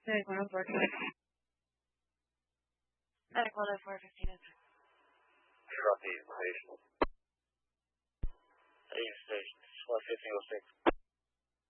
Medic 104. Medic 104, 15. Drop the station. Station, 11506.